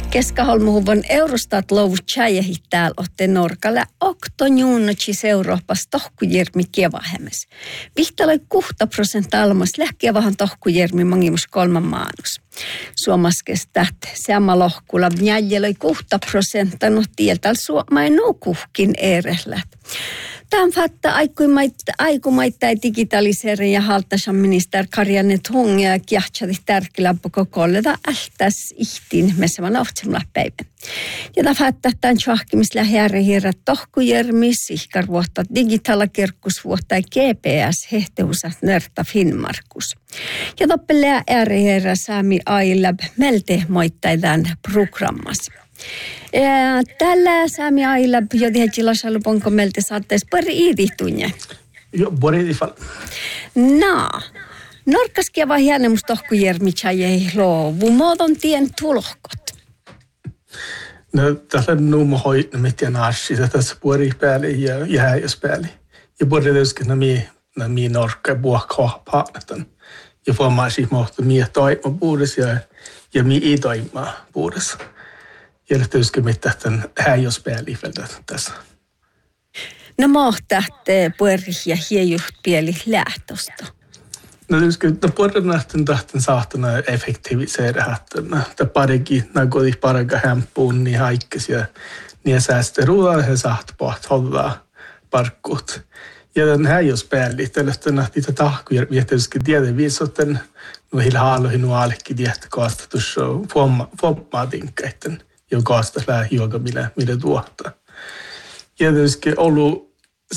Keskaholmuhuvon Eurostat louvut tjäjähit täällä otte Norkalle oktonjuunnotsis Euroopassa tohkujärmi kevahemmes. Vihtaloi 6% almas lähkevahan tohkujärmi mangimus 3 maanus. Suomaskes täht sama lohkulla jäljellä 6%, no tieltä suomain nukuhkin erehlät. Tämän fatta aikumaita digitaliseerin ja haltasan minister Karjanne Tunge ja kiahtsati tärkeillä kokolleta ältäs ihtiin messävän ohtsamalla päivän. Ja tämän fatta tämän tjohkimisellä härjärät tohkujermis, ihkarvuotta digitaalakerkkusvuotta ja GPS hehteusat nörta Finnmarkus. Ja toppelea härjärä saami ailab melte moittaidan programmas. Tällä saami ailla jo tehtiin lasalluponko meiltä saattaisi pari iidihtunne. Joo, pari iidihtunne. No, norkkaskia vaan hienemus tohkujärmitsä jäi luovu muodon tien tulohkot. No, tässä on nuuma hoidna mitään asiaa, tässä pari päälle ja jääjäs päälle. Ja pari tietysti nämä norkka ja puhkaa paanatan. Ja voimaisi mohtaa mie toima puudessa ja mie ei toima puudessa. Ja tietysti mitä tämän häijos päälle tässä. No mahtaat pueri ja hiejuht pieli lähtöstä. No tietysti puolen tahten saatana effektiviseera. Tämä parikin nagodi paraka hämpuun niin haikkes ja niin säästä ruoalla he saat pohт hollaa parkkut. Ja tämän häijos päälle. Tällaista niitä tahkuja tietysti tiedä viisotten nuohilla haaloihin nuolekin tiehtä kaastatus fommaatinkäitten. Jo kaastas vähän hiukan, millä tuottaa. Ja tietysti ollut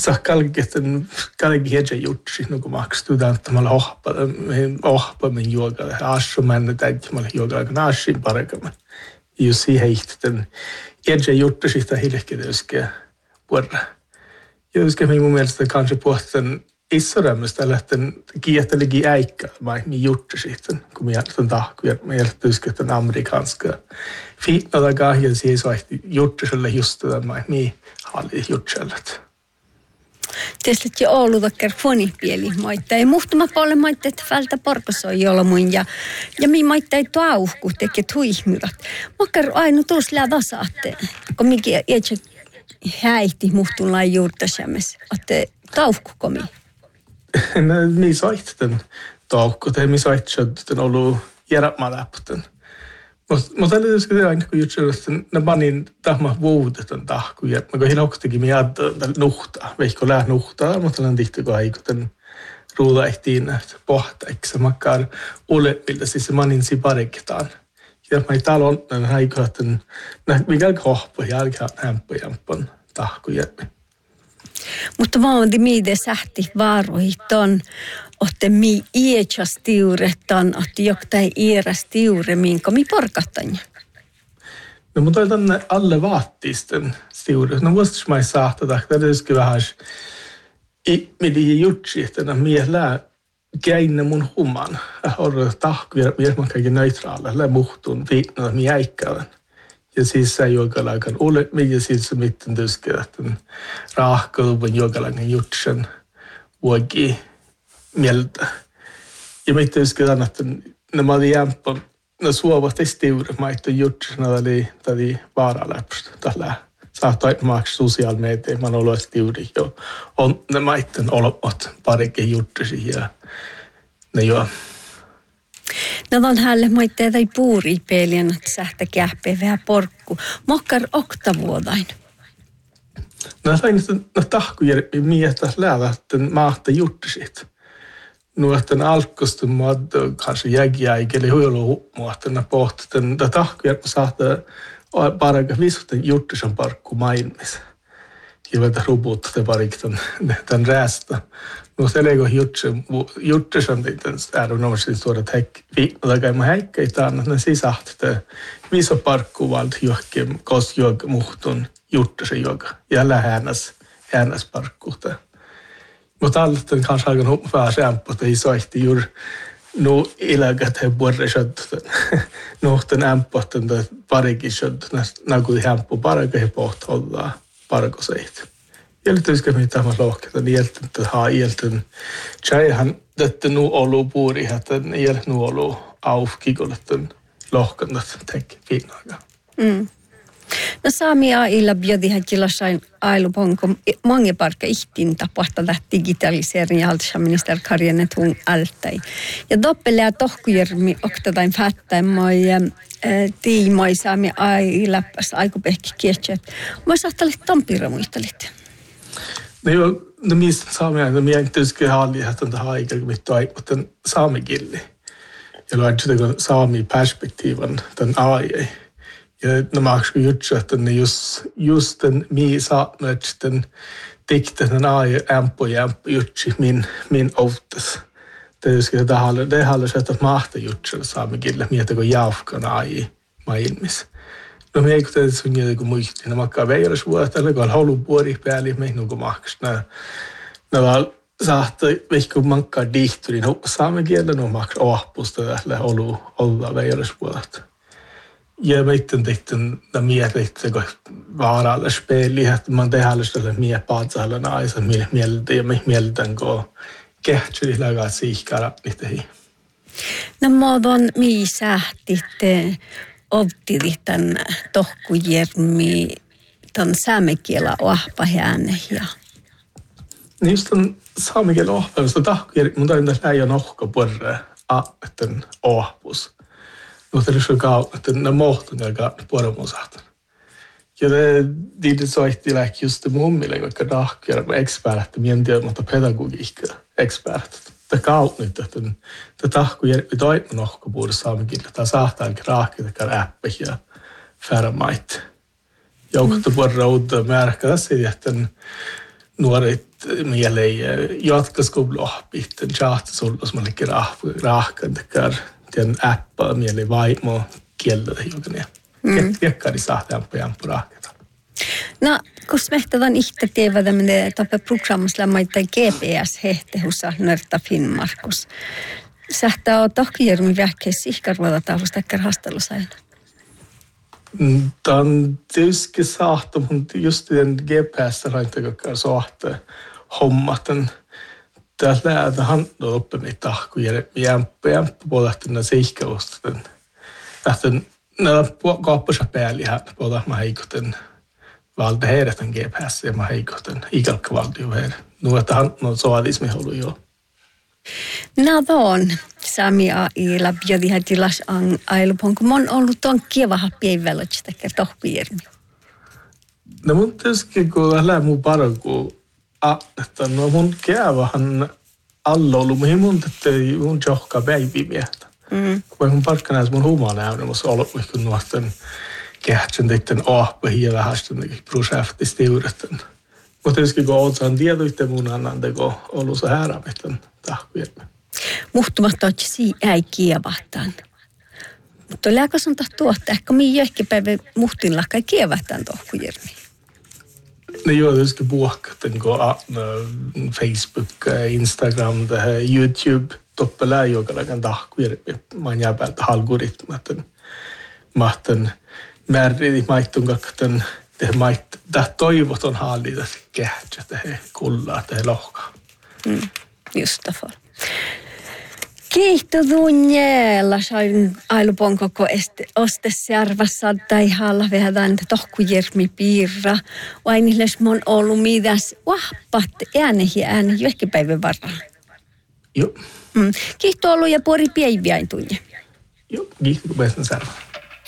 kalki hedjä jutsi, no kun makstuu tantamalla ohpaamme juokalle. Assu mennä täyttämällä juokalle, kun assin parakamme. Ja jos siihen ihtetään hedjä jutsi, sitä hilkki tietysti vuorra. Ja tietysti minun mielestä kanssa pohtaan issorämmästä lähtien kiehtelegi äikkäämään juttu sitten, kun minä olen tahkuja. Minä tietysti tämän amerikanska fitnadakaan ja siihen soihti juttuselle just tämän niin halli jutsellet. Tietysti jo ollut vaikka fonipieli maita. Ei muhtuma paljon maita, että vältä porkosoi jolmuin ja minä maita ei tuauhku tekee tuihmyrat. Makar aina tuossa lähdasaatte, kun minä itse häihti muhtunlain juurtasämmes. Olette tauhkukomi. No, minä soihtan tauhku, tai minä soihtan ollut järjämäläpten. Mutta tällä tietysti aina kun juttu, että panin tahma vuodetan tahkuja. Mä kohin oktakin minä nuhtaa, veikko lää nuhtaa, mutta olen tihti kun aikutan ruudaihtiin pohtaiksi. Makkaan olepilta, siis se manin si pariktaan. Ja mä ei talon aikutan, mikä kohpo jälkeen hämpöjämpön tahkuja. Mutta vaandi miide sähti vaaroiton, otte mi iechas tiuretan, otte joktai iäräs tiure, minkä mi porkattan. No mutta tänne alle vaattisten tiure. No vuosittain mä ei saattaa, että tietysti vähän midi jutsi, että mielää käinne mun humman. Orra tahkuja, mä kaikki neutraalla, muhtun, viitnalla, mi äikkäävän. Ja siis se jokalaikan ole, ja siis se mitten tietysti, että rahkaluvan jokalaikan jutsen vuoki mieltä. Ja mitä tietysti että nämä oli jämpä, ne suovat estiuret, mä itse jutsena, oli vaaraläpstä tällä. Saattaa maksaa sosiaalimedia, mä olen estiurit jo. On nämä itse olemat parikin jutsesi ja ne jo. No on hälle moitteita ei puuri pelien, että sähtä kähpeä vähän porkku. Mokkar oktavuodain. No sain tahkuja miestä läävä, että maahta juttusit. No, että alkostun muodda kanssa jägiäikeli huiluhuumuohtana pohtitan. Tahkuja saattaa paraka visuuten juttusen parkku maailmissa. Ja vähän rupuutta pariktan tämän räästä. No se lego juttusen äärimmäisen suuret viikkotakaan häikkeitaan, että ne sisahtaa viso parkku valta johonkin kosjoga muhtun juttusen joka ja häänäs parkkuuta. Mutta allten kanske aika vähän sämpö, että ei soihti juuri nu ilägät he vuodresöt nuhten ämpöhten parikin söt nakui hämpö paraka he pohtollaa parkoseit. Jeltyisikö mitä mä lohketan jelten, että haa jelten tjäihän, että nu olu puuri, että jelt nu olu aufkikoletten lohkanat teki viinaga. No saamia illa bjödihän tilasain ailuponko mange parka ihtin tapahta lähti digitaliseerin ja haltisaminister Karjenet hung altai. Ja doppelea tohkujärmi oktatain fättäin moi tiimoi saami ailäppäs aikupehki kietsät. Moi sahtalit tampira muistelit. No mistä saamia, no mien tyske halli hätän tähän aikaan, mitä aikuisten saamikilli. Ja luodaan saami perspektiivan tämän aiei. Ja nämä aksu juttu, että ne just den mi saatmet den dikten ai ämpö juttu min outas. Det haluaa että mahta juttu saamikille mietä kun jauhkan ai maailmissa. No me ei kuitenkaan sun joku muisti, nämä makkaa veiras vuotta, eli kun halu puori päälle me nuku maks. Nämä saattaa vaikka makkaa dihturin saamikielellä no maks ahpusta tällä olla veiras vuotta. Ja meidän tehtiin mietin, kun vaaralla speli, että man tehdään sitä mie paatsaalla naisen mieltä ja mieltän, kun kehtsyri lagaa siihkara niihin. No muodon mii sähtit optidit tämän tohkujärmi tämän saamekielä ohpahäänne ja. Niin just tämän saamekielä ohpahäänne, tohkujärmi, mun tarvitsen läjä nohka porre, että ohpus. Mutta det är att den måten jag gav på dem och sagt. Ja det så att det är just det mummille, vaikka dahkjärmi ekspertti, mien tiedä, mutta pedagogiikka ekspertti. Det gav nyt, että det tahkujärmi toimen nohkapuudessa saamikille. Tämä saattaa kraakita äppä ja färmait. Joukta puolella uutta märkää se, että nuoret mieleen jatkaskouluoppit, den tjahtasollos man liker raahkan, den appa mieli vaimo kieltä hiukan. Jekkari saa tämän raakata. No, kun mehtävän ihte teevä tämmöinen toppe programmaslämmaita GPS-hehtehussa nörta Finnmarkus. Sähtää on tohkujärmi vähkeis ihkarvada taavus täkkär hastelusaina. Tämän tietysti saattaa, mutta just den GPS-raintakakkaan saattaa hommaten. Tällä lähtee handla uppe med tahkujärmi jämpä puolella siihkausten. Lähtee kauppansa päälle här båda man heikoten valde heidätän GPS ja man heikoten ikalka valdio här. Nu että han no soadis me holu jo. Nadon samia ila bjödihän tilas ailuponko mon ollut on kievaha päivälöstä tohkujärmi. No mun tietysti kun lähtee mun paraku että no mun kievahan alla ollut mun että mun johka päivimiestä. Kun mun parkkanais mun huumaanäyden, mutta ollut kun nuosten kehtsän teitten ahpahia vähästen projektistiudetten. Mutta tietysti kun ootsan tietyitä mun annan teko ollut se häärävitten tahkujärmi. Muhtumatta otsi ei kievahtaan. Mutta lääkäs on tuotta, ehkä minä ehkä päivä muhtilla kai kievahtaan tohkujärmi. No joo, tietysti puhkatten kun Facebook, Instagram, YouTube, toppelää jokainen tahkujärmi. Mä jää päältä algoritmaten. Mahten määrin maittun kakten. Tämä toivoton hallita kehtsä, tähän kullaa, tähän lohkaa. Just det för. Kiitos Dunjella, sain ailuponkoko ostesjärvässä tai halla vähän tohkujärmi piirra. Vainilles mon ollut mitäs vahpat ääni johonkin varaan. Joo. Kiitos ollut ja puori päiviä tunne. Joo, kiitos kun pääsin särvään.